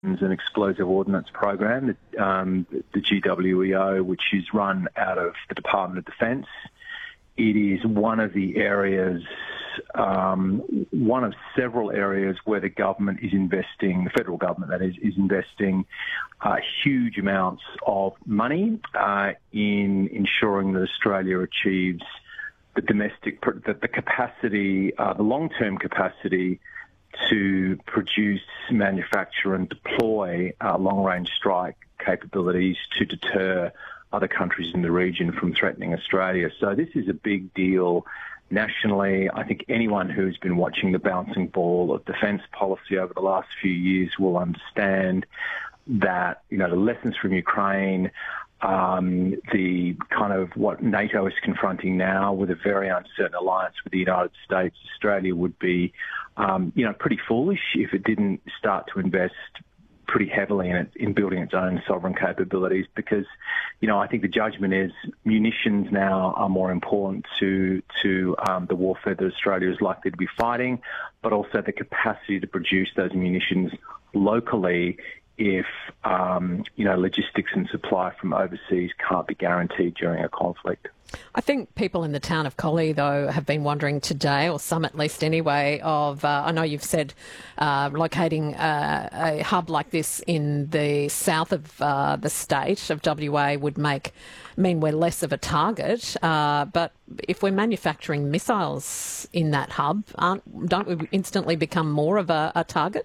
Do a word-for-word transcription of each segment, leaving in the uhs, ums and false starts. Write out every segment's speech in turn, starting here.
an explosive ordnance program, um, the G W E O, which is run out of the Department of Defence. It is one of the areas, um, one of several areas where the government is investing, the federal government that is, is investing uh, huge amounts of money uh, in ensuring that Australia achieves the domestic, the, the capacity, uh, the long-term capacity to produce, manufacture and deploy uh, long-range strike capabilities to deter other countries in the region from threatening Australia. So this is a big deal nationally. I think anyone who's been watching the bouncing ball of defence policy over the last few years will understand that, you know, the lessons from Ukraine, Um, the kind of what NATO is confronting now with a very uncertain alliance with the United States, Australia would be, um, you know, pretty foolish if it didn't start to invest pretty heavily in it, in building its own sovereign capabilities, because, you know, I think the judgment is munitions now are more important to to um, the warfare that Australia is likely to be fighting, but also the capacity to produce those munitions locally if, um, you know, logistics and supply from overseas can't be guaranteed during a conflict. I think people in the town of Collie, though, have been wondering today, or some at least anyway, of, uh, I know you've said uh, locating uh, a hub like this in the south of uh, the state of W A would make mean we're less of a target, uh, but if we're manufacturing missiles in that hub, aren't, don't we instantly become more of a, a target?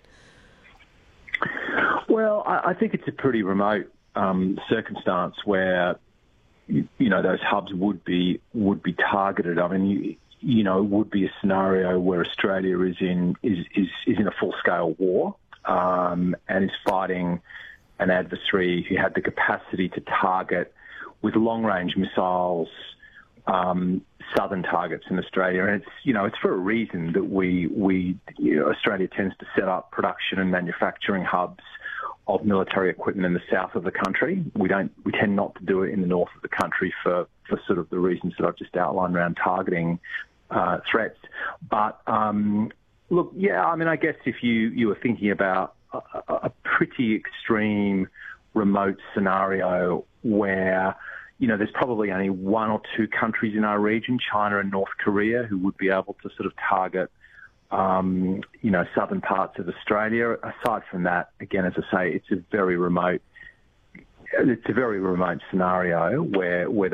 Well, I, I think it's a pretty remote um, circumstance where, you, you know, those hubs would be would be targeted. I mean, you, you know, it would be a scenario where Australia is in is is, is in a full scale war um, and is fighting an adversary who had the capacity to target with long range missiles um, southern targets in Australia. And it's, you know, it's for a reason that we we you know, Australia tends to set up production and manufacturing hubs of military equipment in the south of the country. We don't, we tend not to do it in the north of the country for, for sort of the reasons that I've just outlined around targeting uh, threats. But um, look, yeah, I mean, I guess if you, you were thinking about a, a pretty extreme remote scenario where, you know, there's probably only one or two countries in our region, China and North Korea, who would be able to sort of target Um, you know, southern parts of Australia. Aside from that, again, as I say, it's a very remote, it's a very remote scenario where where